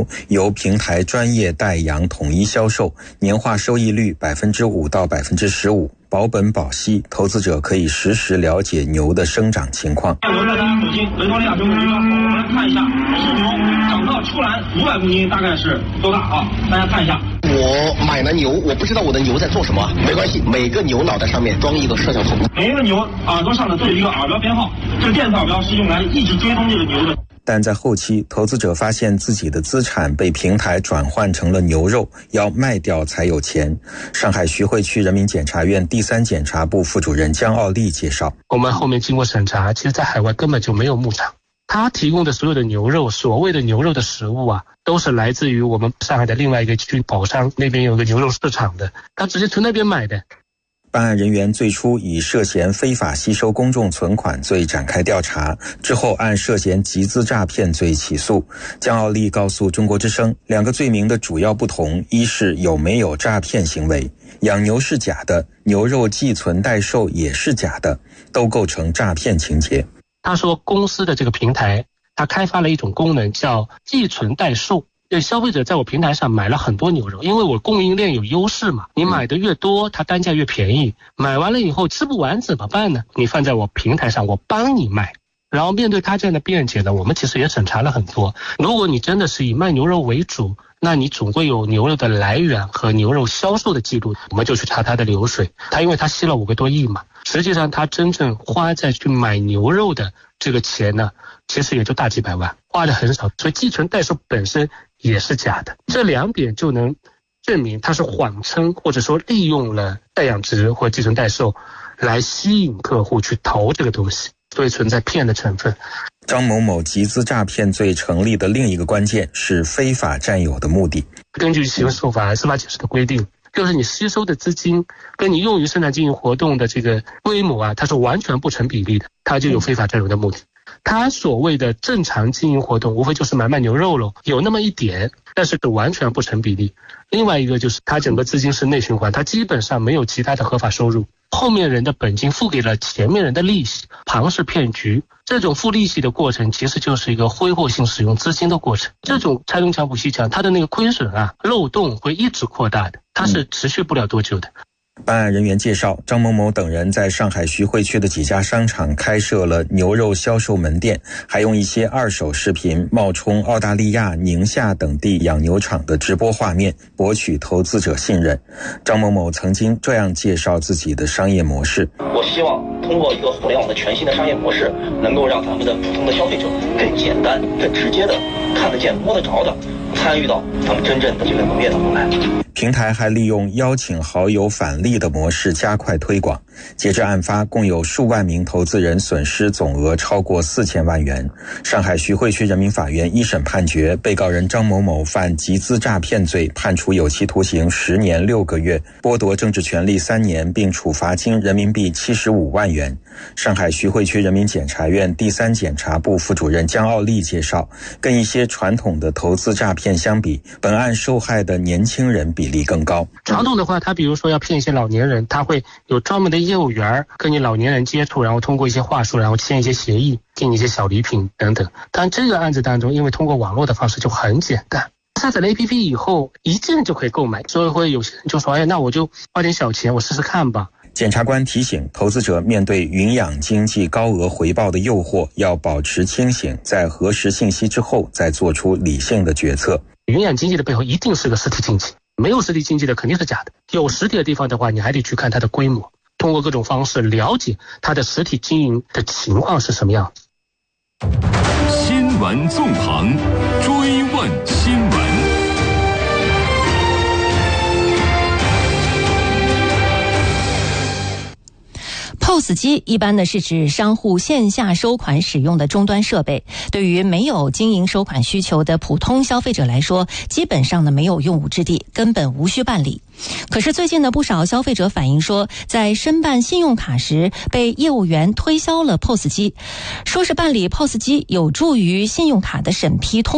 由平台专业代养统一销售，年化收益率5%到15%，保本保息，投资者可以实时了解牛的生长情况。 我带大家走进维多利亚中国牛场，我们来看一下是牛长到出栏500公斤大概是多大啊？大家看一下。 我买了牛，我不知道我的牛在做什么，没关系，每个牛脑袋上面装一个摄像头， 每一个牛耳朵上呢都有一个耳标编号，这个电子耳标是用来一直追踪这个牛的。 但在后期，投资者发现自己的资产被平台转换成了牛肉，要卖掉才有钱。上海徐汇区人民检察院第3检察部副主任江傲立介绍， 我们后面经过审查，其实在海外根本就没有牧场，他提供的所有的牛肉，所谓的牛肉的食物啊，都是来自于我们上海的另外一个区宝山那边有个牛肉市场的，他直接从那边买的。 办案人员最初以涉嫌非法吸收公众存款罪展开调查，之后按涉嫌集资诈骗罪起诉。江傲立告诉中国之声，2个罪名的主要不同，一是有没有诈骗行为，养牛是假的，牛肉寄存代售也是假的，都构成诈骗情节。 他说公司的这个平台，他开发了一种功能叫寄存代售。对，消费者在我平台上买了很多牛肉，因为我供应链有优势嘛，你买的越多，它单价越便宜，买完了以后吃不完怎么办呢？你放在我平台上，我帮你卖。然后面对他这样的辩解呢，我们其实也审查了很多。如果你真的是以卖牛肉为主，那你总归有牛肉的来源和牛肉销售的记录，我们就去查他的流水。他因为他吸了5个多亿嘛，实际上他真正花在去买牛肉的这个钱呢，其实也就大几百万，花的很少，所以寄存代售本身也是假的。这2点就能证明他是谎称或者说利用了代养殖或寄存代售来吸引客户去投这个东西，所以存在骗的成分。 张某某集资诈骗罪成立的另一个关键是非法占有的目的。 根据刑事诉法司法解释的规定，就是你吸收的资金跟你用于生产经营活动的这个规模啊，它是完全不成比例的，它就有非法占有的目的。他所谓的正常经营活动无非就是买卖牛肉咯，有那么一点，但是完全不成比例。另外一个就是他整个资金是内循环，他基本上没有其他的合法收入，后面人的本金付给了前面人的利息，庞氏骗局。这种付利息的过程其实就是一个挥霍性使用资金的过程。这种拆东墙补西墙，它的那个亏损啊漏洞会一直扩大的，它是持续不了多久的。 办案人员介绍，张某某等人在上海徐汇区的几家商场开设了牛肉销售门店，还用一些二手视频冒充澳大利亚、宁夏等地养牛场的直播画面，博取投资者信任。张某某曾经这样介绍自己的商业模式： 我希望通过一个互联网的全新的商业模式，能够让咱们的普通的消费者更简单、更直接的看得见、摸得着的参与到咱们真正的这个农业当中来。 平台还利用邀请好友返利的模式加快推广。截至案发，共有数万名投资人损失总额超过4000万元。上海徐汇区人民法院一审判决，被告人张某某犯集资诈骗罪，判处有期徒刑10年6个月，剥夺政治权利3年，并处罚金人民币75万元。上海徐汇区人民检察院第3检察部副主任江傲立介绍，跟一些传统的投资诈骗相比，本案受害的年轻人比例更高。 传统的话，他比如说要骗一些老年人，他会有专门的业务员跟你老年人接触，然后通过一些话术，然后签一些协议，给你一些小礼品等等。但这个案子当中，因为通过网络的方式就很简单，下载了 APP 以后一键就可以购买，所以会有些人就说，那我就花点小钱我试试看吧。 检察官提醒投资者，面对云养经济高额回报的诱惑，要保持清醒，在核实信息之后再做出理性的决策。 云养经济的背后一定是个实体经济，没有实体经济的肯定是假的。有实体的地方的话，你还得去看它的规模，通过各种方式了解它的实体经营的情况是什么样子。 新闻纵横，追问新闻。 POS 机一般呢是指商户线下收款使用的终端设备，对于没有经营收款需求的普通消费者来说，基本上呢没有用武之地，根本无需办理。可是最近呢，不少消费者反映说，在申办信用卡时被业务员推销了 POS 机，说是办理 POS 机有助于信用卡的审批通过。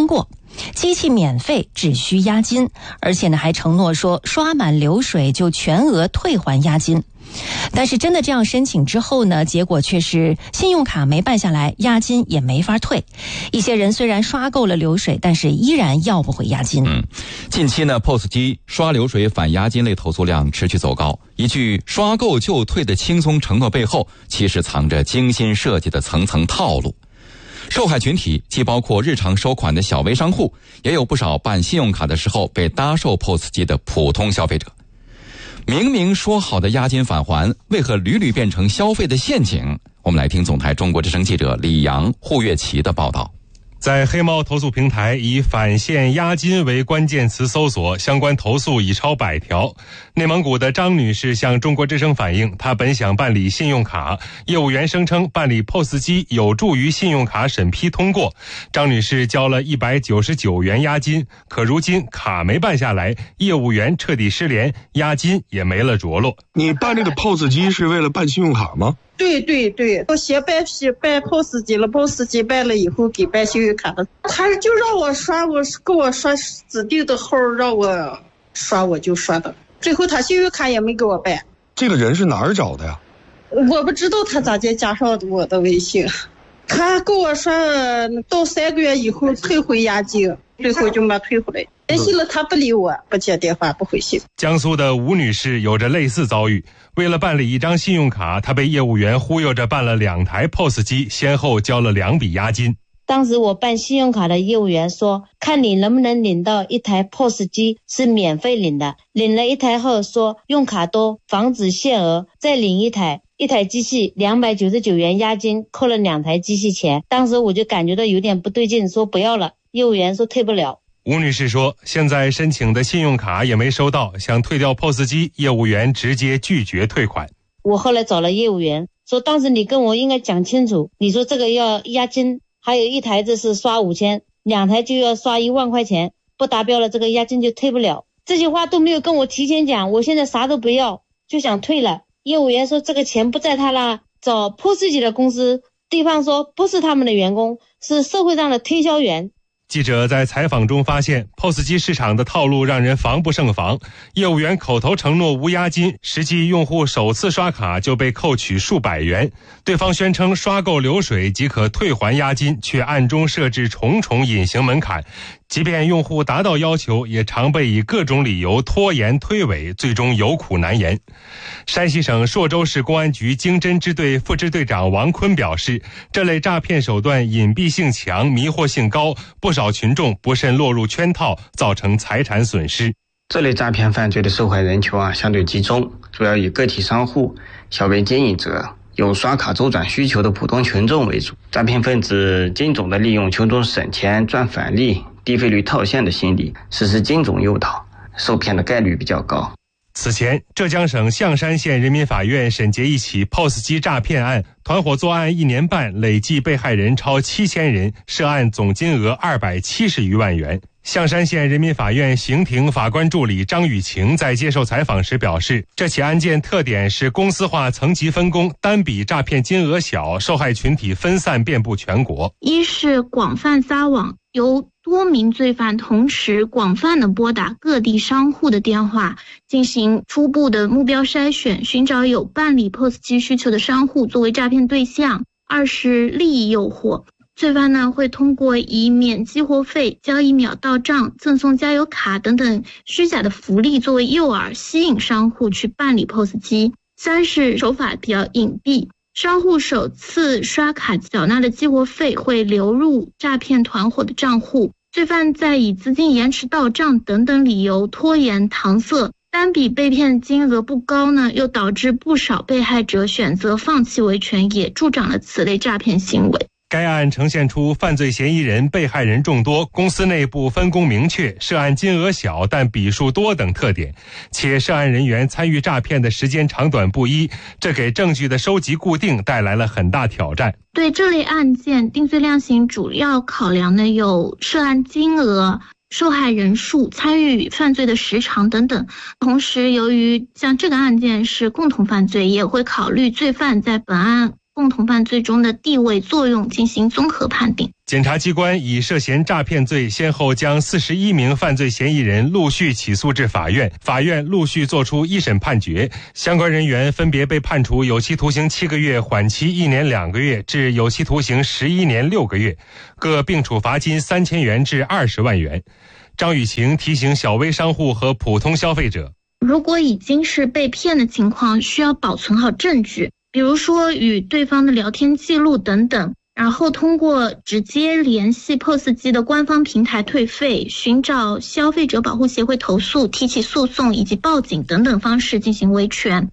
机器免费，只需押金，而且呢还承诺说刷满流水就全额退还押金。但是真的这样申请之后呢，结果却是信用卡没办下来，押金也没法退。一些人虽然刷够了流水，但是依然要不回押金。 近期呢 POS 机刷流水返押金类投诉量持续走高，一句刷够就退的轻松承诺背后，其实藏着精心设计的层层套路。受害群体既包括日常收款的小微商户，也有不少办信用卡的时候被搭售 POS 机的普通消费者。明明说好的押金返还，为何屡屡变成消费的陷阱？我们来听总台中国之声记者李阳、胡月琪的报道。 在黑猫投诉平台以返现押金为关键词搜索，相关投诉已超100条。内蒙古的张女士向中国之声反映，她本想办理信用卡，业务员声称办理 POS 机有助于信用卡审批通过。张女士交了199元押金，可如今卡没办下来，业务员彻底失联，押金也没了着落。 你办这个 POS 机是为了办信用卡吗？ 对，我先办 POS 机了，POS 机办了以后给办信用卡了，他就让我刷，给我刷指定的号让我刷，我就刷的，最后他信用卡也没给我办。 这个人是哪儿找的呀？ 我不知道他咋就加上我的微信，他给我刷到3个月以后退回押金，最后就没退回来。联系了他不理我，不接电话，不回信。 江苏的吴女士有着类似遭遇，为了办理一张信用卡，她被业务员忽悠着办了2台 POS 机，先后交了2笔押金。 当时我办信用卡的业务员说，看你能不能领到1台 POS 机是免费领的，领了1台后说用卡多防止限额，再领1台机器299元押金，扣了2台机器钱。当时我就感觉到有点不对劲，说不要了，业务员说退不了。 吴女士说，现在申请的信用卡也没收到，想退掉 POS 机，业务员直接拒绝退款。 我后来找了业务员，说当时你跟我应该讲清楚，你说这个要押金，还有1台子是刷5000，2台就要刷1万块钱，不达标了这个押金就退不了。这些话都没有跟我提前讲，我现在啥都不要，就想退了。业务员说这个钱不在他那，找 POS 机的公司，对方说不是他们的员工，是社会上的推销员。 记者在采访中发现， POS 机市场的套路让人防不胜防。业务员口头承诺无押金，实际用户首次刷卡就被扣取数百元。对方宣称刷够流水即可退还押金，却暗中设置重重隐形门槛。即便用户达到要求，也常被以各种理由拖延推诿，最终有苦难言。山西省朔州市公安局经侦支队副支队长王坤表示，这类诈骗手段隐蔽性强，迷惑性高，不少群众不慎落入圈套，造成财产损失。 这类诈骗犯罪的受害人群相对集中，主要以个体商户、小微经营者、有刷卡周转需求的普通群众为主。诈骗分子精准地利用群众省钱赚返利、低费率套现的心理，实施精准诱导，受骗的概率比较高。 此前，浙江省象山县人民法院审结一起 POS 机诈骗案，团伙作案1年半，累计被害人超7000人，涉案总金额270余万元。象山县人民法院刑庭法官助理张雨晴在接受采访时表示，这起案件特点是公司化层级分工，单笔诈骗金额小，受害群体分散遍布全国。 一是广泛撒网，由多名罪犯同时广泛的拨打各地商户的电话，进行初步的目标筛选，寻找有办理 POS 机需求的商户作为诈骗对象。二是利益诱惑，罪犯呢会通过以免激活费、交易秒到账、赠送加油卡等等虚假的福利作为诱饵，吸引商户去办理 POS 机。三是手法比较隐蔽，商户首次刷卡缴纳的激活费会流入诈骗团伙的账户，罪犯在以资金延迟到账等等理由拖延搪塞，单笔被骗金额不高呢，又导致不少被害者选择放弃维权，也助长了此类诈骗行为。 该案呈现出犯罪嫌疑人、被害人众多，公司内部分工明确，涉案金额小但笔数多等特点，且涉案人员参与诈骗的时间长短不一，这给证据的收集固定带来了很大挑战。 对这类案件，定罪量刑主要考量的有涉案金额、受害人数、参与犯罪的时长等等。同时，由于像这个案件是共同犯罪，也会考虑罪犯在本案共同犯罪中的地位作用进行综合判定。 检察机关以涉嫌诈骗罪，先后将41名犯罪嫌疑人陆续起诉至法院，法院陆续作出一审判决，相关人员分别被判处有期徒刑7个月、缓期1年2个月至有期徒刑11年6个月，各并处罚金3000元至20万元。张雨晴提醒小微商户和普通消费者， 如果已经是被骗的情况，需要保存好证据，比如说与对方的聊天记录等等，然后通过直接联系 POS 机的官方平台退费、寻找消费者保护协会投诉、提起诉讼以及报警等等方式进行维权。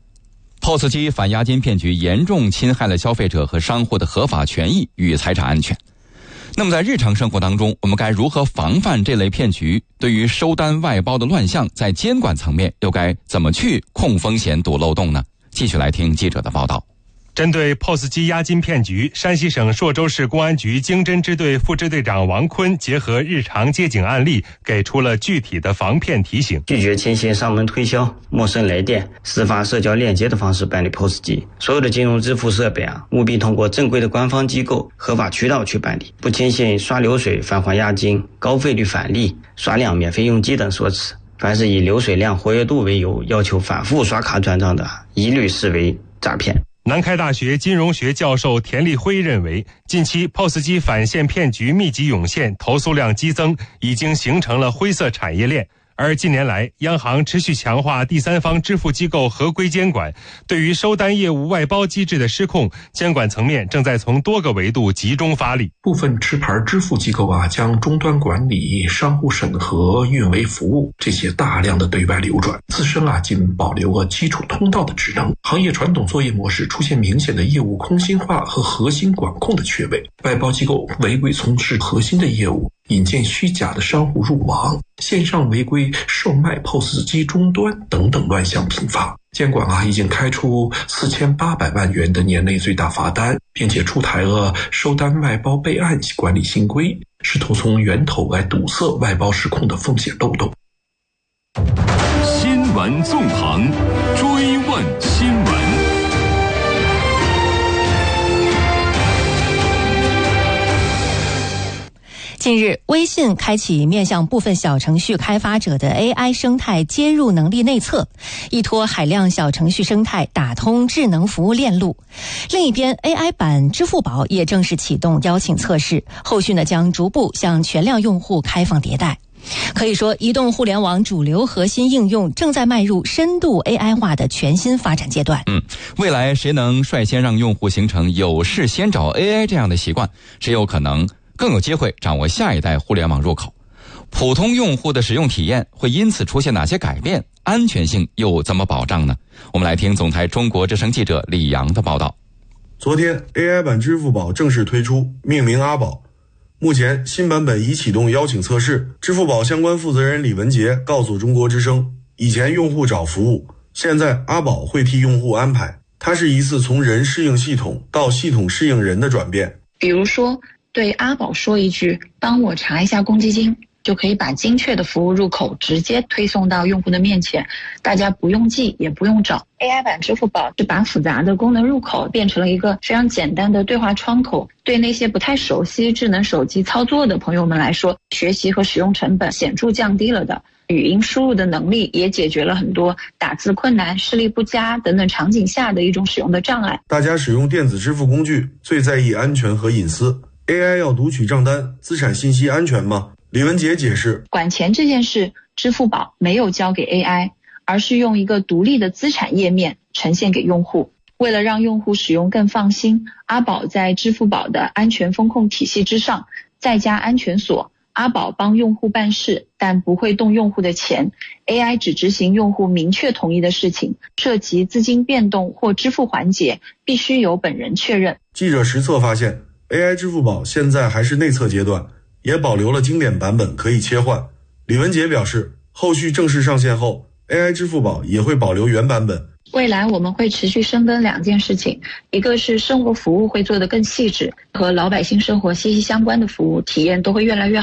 POS 机反押金骗局严重侵害了消费者和商户的合法权益与财产安全。那么在日常生活当中，我们该如何防范这类骗局？对于收单外包的乱象，在监管层面又该怎么去控风险、堵漏洞呢？继续来听记者的报道。 针对 POS 机押金骗局，山西省朔州市公安局经侦支队副支队长王坤结合日常接警案例，给出了具体的防骗提醒。 拒绝牵线上门推销、陌生来电、私发社交链接的方式办理 POS 机。所有的金融支付设备务必通过正规的官方机构、合法渠道去办理，不牵线刷流水、返还押金、高费率返利、刷量免费用机等说辞。凡是以流水量、活跃度为由要求反复刷卡转账的，一律视为诈骗。 南开大学金融学教授田立辉认为，近期 POS 机返现骗局密集涌现，投诉量激增，已经形成了灰色产业链。而近年来，央行持续强化第三方支付机构合规监管，对于收单业务外包机制的失控，监管层面正在从多个维度集中发力。 部分持牌支付机构将终端管理、商户审核、运维服务这些大量的对外流转，自身仅保留了基础通道的职能。行业传统作业模式出现明显的业务空心化和核心管控的缺位，外包机构违规从事核心的业务，引荐虚假的商户入网，线上违规售卖 POS 机终端等等乱象频发。监管已经开出4800万元的年内最大罚单，并且出台了收单外包备案管理新规，试图从源头来堵塞外包失控的风险漏洞。 新闻纵横，追问新闻。 近日，微信开启面向部分小程序开发者的 AI 生态接入能力内测，依托海量小程序生态打通智能服务链路。另一边 AI 版支付宝也正式启动邀请测试，后续将逐步向全量用户开放迭代。可以说，移动互联网主流核心应用正在迈入深度 AI 化的全新发展阶段。 未来谁能率先让用户形成有事先找 AI 这样的习惯，谁有可能更有机会掌握下一代互联网入口。普通用户的使用体验会因此出现哪些改变？安全性又怎么保障呢？我们来听总台中国之声记者李阳的报道。 昨天 AI 版支付宝正式推出，命名阿宝。目前新版本已启动邀请测试，支付宝相关负责人李文杰告诉中国之声，以前用户找服务，现在阿宝会替用户安排，它是一次从人适应系统到系统适应人的转变。 比如说对阿宝说一句帮我查一下公积金，就可以把精确的服务入口直接推送到用户的面前，大家不用记也不用找。 AI 版支付宝是把复杂的功能入口变成了一个非常简单的对话窗口，对那些不太熟悉智能手机操作的朋友们来说，学习和使用成本显著降低了的。语音输入的能力也解决了很多打字困难、视力不佳等等场景下的一种使用的障碍。 大家使用电子支付工具最在意安全和隐私， AI 要读取账单，资产信息安全吗？李文杰解释， 管钱这件事，支付宝没有交给 AI， 而是用一个独立的资产页面呈现给用户。为了让用户使用更放心，阿宝在支付宝的安全风控体系之上再加安全锁。阿宝帮用户办事，但不会动用户的钱， AI 只执行用户明确同意的事情，涉及资金变动或支付环节必须由本人确认。 记者实测发现， AI 支付宝现在还是内测阶段，也保留了经典版本可以切换。李文杰表示，后续正式上线后， AI 支付宝也会保留原版本。 未来我们会持续深耕两件事情，一个是生活服务会做得更细致，和老百姓生活息息相关的服务体验都会越来越好。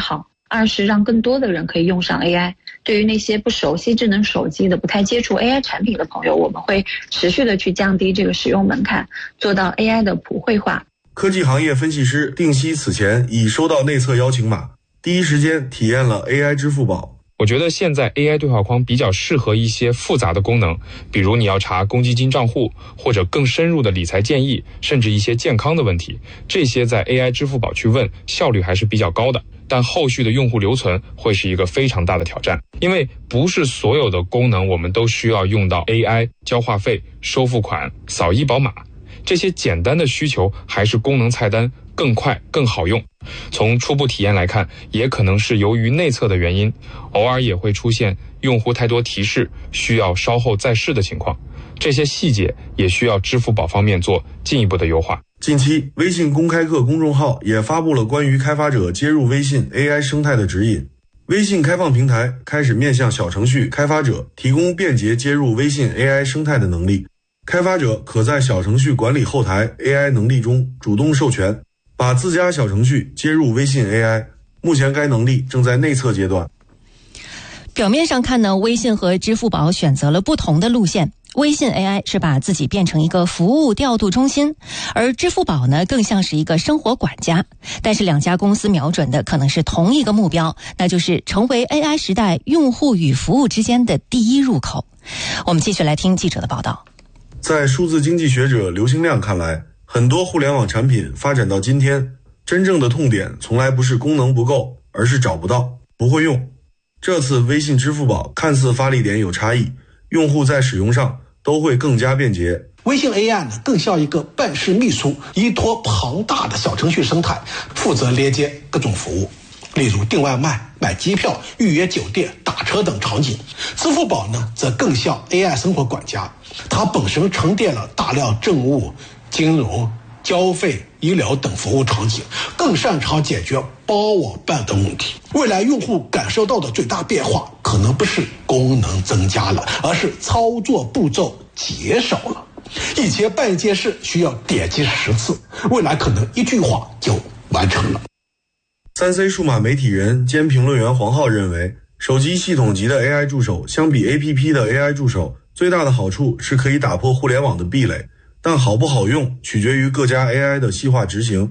二是让更多的人可以用上 AI。对于那些不熟悉智能手机的、不太接触 AI 产品的朋友，我们会持续的去降低这个使用门槛，做到 AI 的普惠化。 科技行业分析师定西此前已收到内测邀请码，第一时间体验了 AI 支付宝。 我觉得现在 AI 对话框比较适合一些复杂的功能，比如你要查公积金账户，或者更深入的理财建议，甚至一些健康的问题，这些在 AI 支付宝去问，效率还是比较高的。但后续的用户留存会是一个非常大的挑战，因为不是所有的功能我们都需要用到 AI 交话费、收付款、扫医保码，这些简单的需求还是功能菜单更快更好用。从初步体验来看，也可能是由于内测的原因，偶尔也会出现用户太多提示，需要稍后再试的情况。这些细节也需要支付宝方面做进一步的优化。 近期，微信公开课公众号也发布了关于开发者接入微信 AI 生态的指引。微信开放平台开始面向小程序开发者提供便捷接入微信 AI 生态的能力。开发者可在小程序管理后台 AI 能力中主动授权，把自家小程序接入微信 AI。目前该能力正在内测阶段。 表面上看呢，微信和支付宝选择了不同的路线。微信 AI 是把自己变成一个服务调度中心，而支付宝呢更像是一个生活管家。但是两家公司瞄准的可能是同一个目标，那就是成为 AI 时代用户与服务之间的第一入口。我们继续来听记者的报道。 在数字经济学者刘兴亮看来，很多互联网产品发展到今天，真正的痛点从来不是功能不够，而是找不到、不会用。这次微信支付宝看似发力点有差异，用户在使用上都会更加便捷。 微信 AI 呢，更像一个办事秘书，依托庞大的小程序生态，负责连接各种服务，例如订外卖、买机票、预约酒店、打车等场景。支付宝呢，则更像 AI 生活管家，它本身沉淀了大量政务、金融、交费、医疗等服务场景，更擅长解决帮我办等问题。未来用户感受到的最大变化，可能不是功能增加了，而是操作步骤减少了。以前办一件事需要点击10次，未来可能一句话就完成了。 3C 数码媒体人兼评论员黄浩认为，手机系统级的 AI 助手相比 APP 的 AI 助手，最大的好处是可以打破互联网的壁垒，但好不好用取决于各家 AI 的细化执行。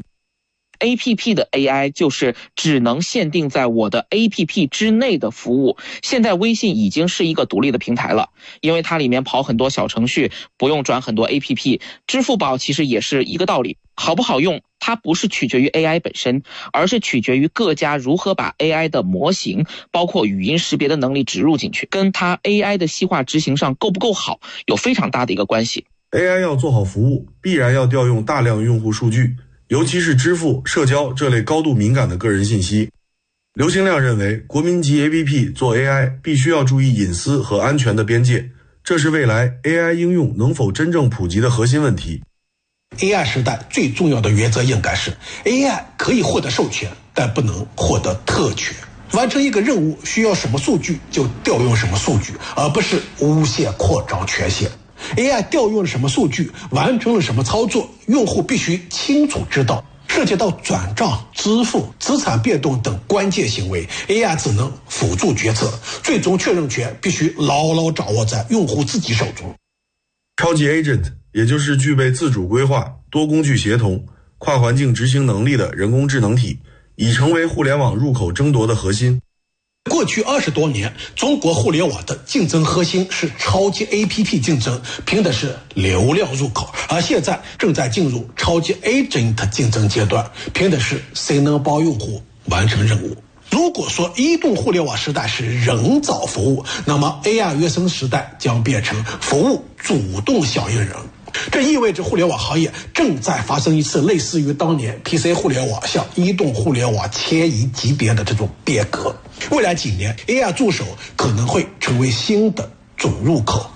APP 的 AI 就是只能限定在我的 APP 之内的服务。现在微信已经是一个独立的平台了，因为它里面跑很多小程序，不用转很多 APP。支付宝其实也是一个道理，好不好用它不是取决于 AI 本身，而是取决于各家如何把 AI 的模型包括语音识别的能力植入进去，跟它 AI 的细化执行上够不够好有非常大的一个关系。 AI 要做好服务，必然要调用大量用户数据，尤其是支付、社交这类高度敏感的个人信息。刘兴亮认为，国民级 APP 做 AI 必须要注意隐私和安全的边界，这是未来 AI 应用能否真正普及的核心问题。 AI 时代最重要的原则应该是 AI 可以获得授权，但不能获得特权。完成一个任务需要什么数据就调用什么数据，而不是无限扩张权限。AI 调用了什么数据，完成了什么操作，用户必须清楚知道。涉及到转账、支付、资产变动等关键行为， AI 只能辅助决策，最终确认权必须牢牢掌握在用户自己手中。 超级 Agent 也就是具备自主规划、多工具协同、跨环境执行能力的人工智能体，已成为互联网入口争夺的核心。 过去20多年，中国互联网的竞争核心是超级 APP 竞争，拼的是流量入口，而现在正在进入超级 Agent 竞争阶段，拼的是谁能帮用户完成任务。如果说移动互联网时代是人找服务，那么 AI 原生时代将变成服务主动响应人。这意味着互联网行业正在发生一次类似于当年 PC 互联网向移动互联网迁移级别的这种变革。未来几年 AI 助手可能会成为新的主入口。